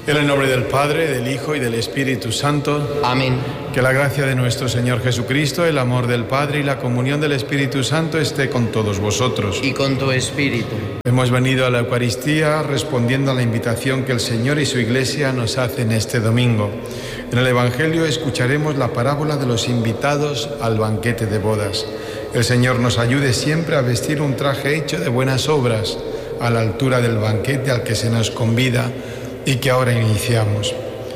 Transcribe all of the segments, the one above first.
En el nombre del Padre, del Hijo y del Espíritu Santo. Amén. Que la gracia de nuestro Señor Jesucristo, el amor del Padre y la comunión del Espíritu Santo esté con todos vosotros. Y con tu espíritu. Hemos venido a la Eucaristía respondiendo a la invitación que el Señor y su Iglesia nos hacen este domingo. En el Evangelio escucharemos la parábola de los invitados al banquete de bodas. El Señor nos ayude siempre a vestir un traje hecho de buenas obras, a la altura del banquete al que se nos convida y que ahora iniciamos.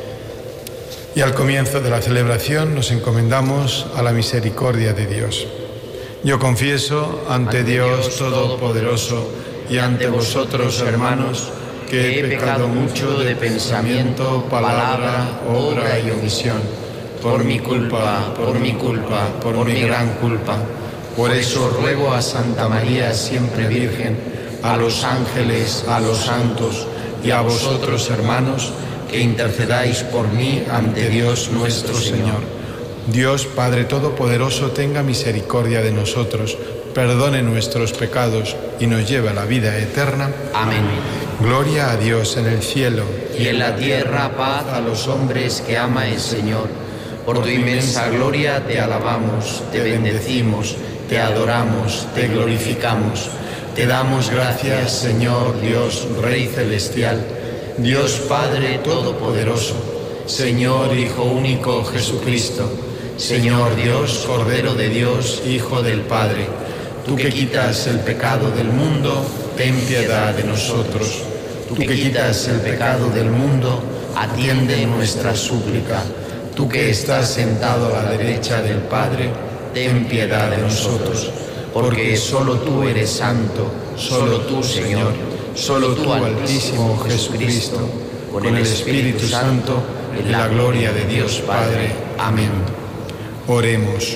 Y al comienzo de la celebración nos encomendamos a la misericordia de Dios. Yo confieso ante Dios Todopoderoso y ante vosotros, hermanos, que he pecado mucho de pensamiento, palabra, obra y omisión, por mi culpa, por mi gran culpa. Por eso ruego a Santa María, siempre Virgen, a los ángeles, a los santos y a vosotros, hermanos, que intercedáis por mí ante Dios nuestro Señor. Dios Padre Todopoderoso tenga misericordia de nosotros, perdone nuestros pecados y nos lleve a la vida eterna. Amén. Gloria a Dios en el cielo. Y en la tierra paz a los hombres que ama el Señor. Por tu inmensa gloria te alabamos, te bendecimos, te adoramos, te glorificamos. Te damos gracias, Señor Dios, Rey Celestial, Dios Padre Todopoderoso, Señor Hijo único Jesucristo, Señor Dios, Cordero de Dios, Hijo del Padre. Tú que quitas el pecado del mundo, ten piedad de nosotros. Tú que quitas el pecado del mundo, atiende nuestra súplica. Tú que estás sentado a la derecha del Padre, ten piedad de nosotros. Porque solo tú eres santo, solo tú, Señor, solo tú, Altísimo Jesucristo, con el Espíritu Santo, en la gloria de Dios Padre. Amén. Oremos.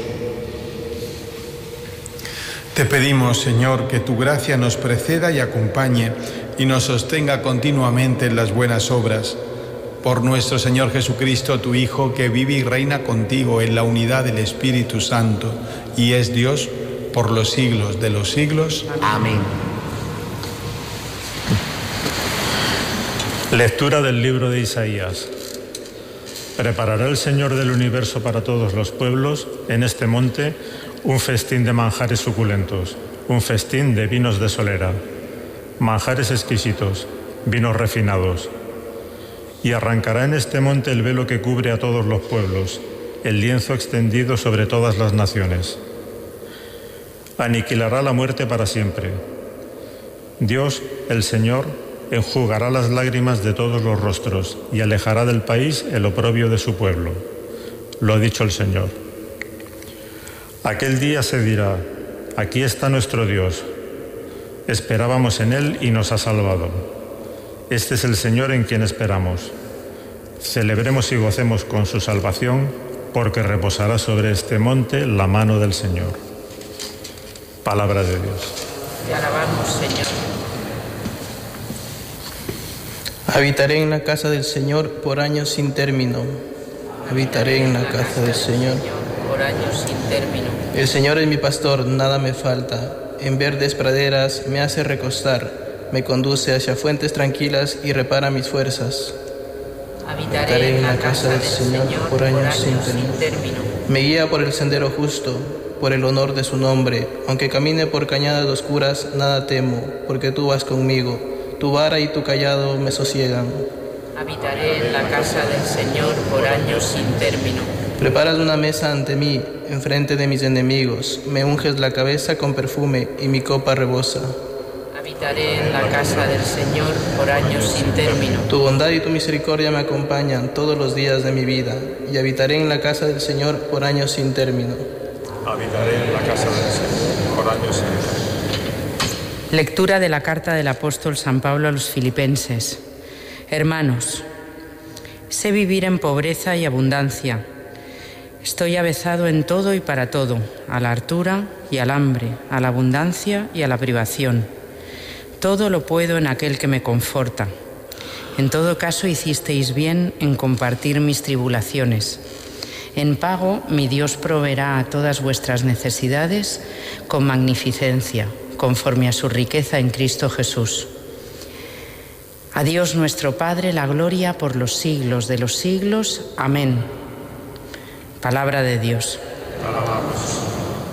Te pedimos, Señor, que tu gracia nos preceda y acompañe y nos sostenga continuamente en las buenas obras. Por nuestro Señor Jesucristo, tu Hijo, que vive y reina contigo en la unidad del Espíritu Santo y es Dios por los siglos de los siglos. Amén. Lectura del libro de Isaías. Preparará el Señor del universo para todos los pueblos en este monte un festín de manjares suculentos, un festín de vinos de solera, manjares exquisitos, vinos refinados. Y arrancará en este monte el velo que cubre a todos los pueblos, el lienzo extendido sobre todas las naciones. Aniquilará la muerte para siempre. Dios, el Señor, enjugará las lágrimas de todos los rostros y alejará del país el oprobio de su pueblo. Lo ha dicho el Señor. Aquel día se dirá: aquí está nuestro Dios. Esperábamos en Él y nos ha salvado. Este es el Señor en quien esperamos. Celebremos y gocemos con su salvación, porque reposará sobre este monte la mano del Señor. Palabra de Dios. Te alabamos, Señor. Habitaré en la casa del Señor por años sin término. Habitaré en la casa del Señor por años sin término. El Señor es mi pastor, nada me falta. En verdes praderas me hace recostar. Me conduce hacia fuentes tranquilas y repara mis fuerzas. Habitaré en la casa del Señor por años sin término. Me guía por el sendero justo, por el honor de su nombre. Aunque camine por cañadas oscuras, nada temo, porque tú vas conmigo. Tu vara y tu cayado me sosiegan. Habitaré en la casa del Señor por años sin término. Preparas una mesa ante mí, enfrente de mis enemigos. Me unges la cabeza con perfume y mi copa rebosa. Habitaré en la casa del Señor por años sin término. Tu bondad y tu misericordia me acompañan todos los días de mi vida, y habitaré en la casa del Señor por años sin término. Habitaré en la casa del Señor por años sin término. Lectura de la carta del apóstol San Pablo a los Filipenses. Hermanos, sé vivir en pobreza y abundancia. Estoy avezado en todo y para todo, a la hartura y al hambre, a la abundancia y a la privación. Todo lo puedo en aquel que me conforta. En todo caso hicisteis bien en compartir mis tribulaciones. En pago mi Dios proveerá a todas vuestras necesidades con magnificencia, conforme a su riqueza en Cristo Jesús. A Dios nuestro Padre la gloria por los siglos de los siglos. Amén. Palabra de Dios. Alabamos.